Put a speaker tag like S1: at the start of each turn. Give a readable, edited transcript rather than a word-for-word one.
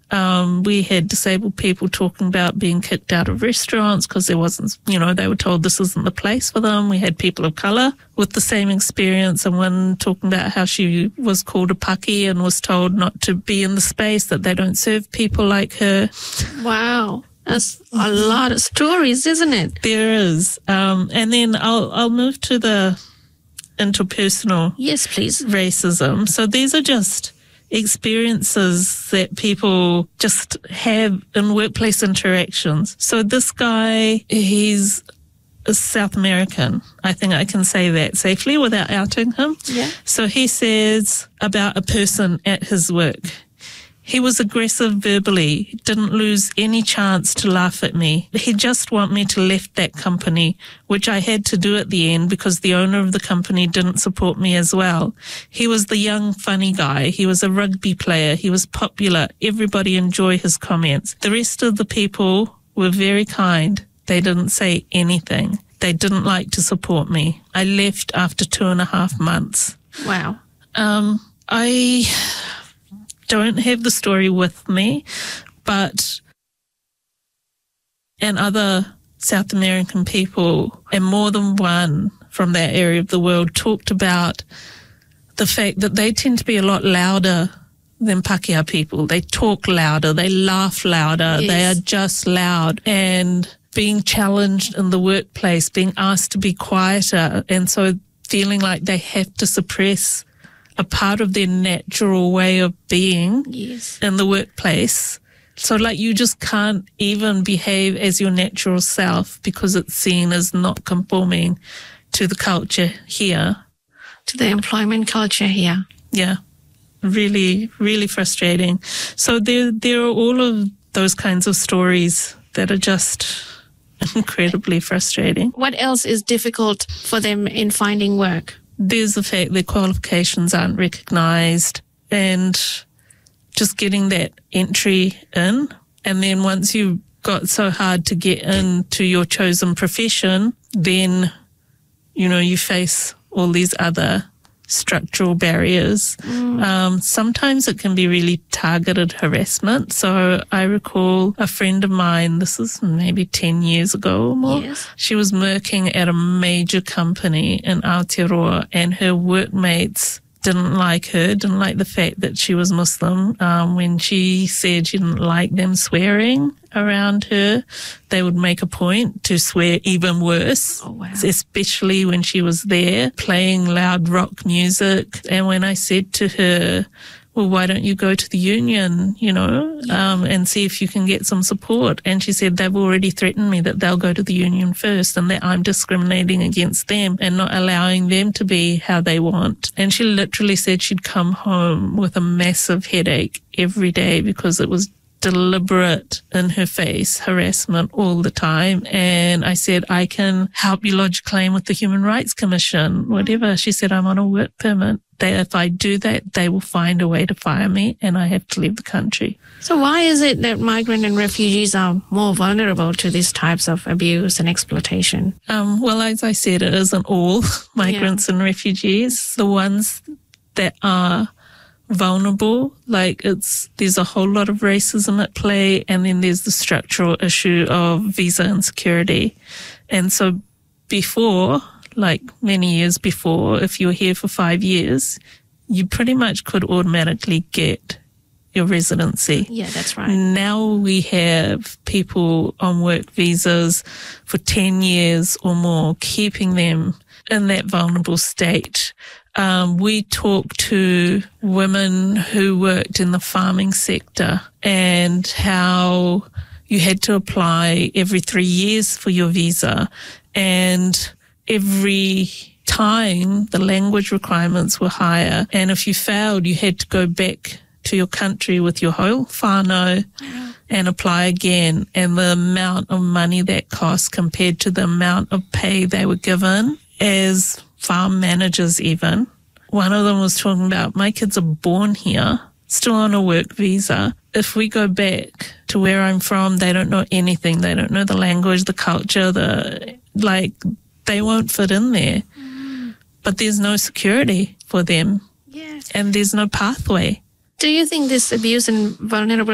S1: We had disabled people talking about being kicked out of restaurants because there wasn't, they were told this isn't the place for them. We had people of colour with the same experience, and one talking about how she was called a paki and was told not to be in the space, that they don't serve people like her.
S2: Wow. That's a lot of stories, isn't it?
S1: There is. And then I'll move to the interpersonal
S2: Yes, please.
S1: racism. So these are just experiences that people just have in workplace interactions. So this guy, he's a South American. I think I can say that safely without outing him.
S2: Yeah.
S1: So he says about a person at his work, he was aggressive verbally, didn't lose any chance to laugh at me. He just want me to left that company, which I had to do at the end because the owner of the company didn't support me as well. He was the young, funny guy. He was a rugby player. He was popular. Everybody enjoyed his comments. The rest of the people were very kind. They didn't say anything. They didn't like to support me. I left after 2.5 months.
S2: Wow.
S1: I don't have the story with me, and other South American people, and more than one from that area of the world, talked about the fact that they tend to be a lot louder than Pākehā people. They talk louder, they laugh louder,
S2: Yes.
S1: They are just loud, and being challenged in the workplace, being asked to be quieter, and so feeling like they have to suppress a part of their natural way of being
S2: Yes.
S1: in the workplace. So like you just can't even behave as your natural self because it's seen as not conforming to the culture here.
S2: To the employment culture here.
S1: Yeah, really, really frustrating. So there are all of those kinds of stories that are just incredibly frustrating.
S2: What else is difficult for them in finding work?
S1: There's the fact that qualifications aren't recognised and just getting that entry in. And then once you got so hard to get into your chosen profession, then, you face all these other structural barriers. Sometimes it can be really targeted harassment. So I recall a friend of mine, this is maybe 10 years ago or more,
S2: Yes.
S1: she was working at a major company in Aotearoa, and her workmates didn't like her, didn't like the fact that she was Muslim. When she said she didn't like them swearing around her, they would make a point to swear even worse.
S2: Oh, wow.
S1: Especially when she was there playing loud rock music. And when I said to her, well, why don't you go to the union, and see if you can get some support? And she said, they've already threatened me that they'll go to the union first and that I'm discriminating against them and not allowing them to be how they want. And she literally said she'd come home with a massive headache every day because it was deliberate, in her face harassment all the time. And I said, I can help you lodge a claim with the Human Rights Commission, whatever. She said, I'm on a work permit. If I do that, they will find a way to fire me and I have to leave the country.
S2: So why is it that migrant and refugees are more vulnerable to these types of abuse and exploitation?
S1: Well, as I said, it isn't all migrants and refugees. The ones that are vulnerable, there's a whole lot of racism at play, and then there's the structural issue of visa insecurity. And so before, many years before, if you were here for 5 years, you pretty much could automatically get your residency.
S2: Yeah, that's right.
S1: Now we have people on work visas for 10 years or more, keeping them in that vulnerable state. We talked to women who worked in the farming sector and how you had to apply every 3 years for your visa, and every time the language requirements were higher, and if you failed, you had to go back to your country with your whole whānau and apply again. And the amount of money that cost compared to the amount of pay they were given as farm managers even. One of them was talking about, my kids are born here, still on a work visa. If we go back to where I'm from, they don't know anything. They don't know the language, the culture, they won't fit in there. But there's no security for them.
S2: Yes.
S1: And there's no pathway.
S2: Do you think this abuse and vulnerable